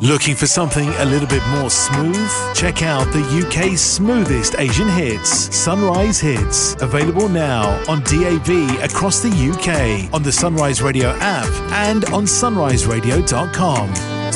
Looking for something a little bit more smooth? Check out the UK's smoothest Asian hits, Sunrise Hits. Available now on DAB across the UK, on the Sunrise Radio app and on sunriseradio.com.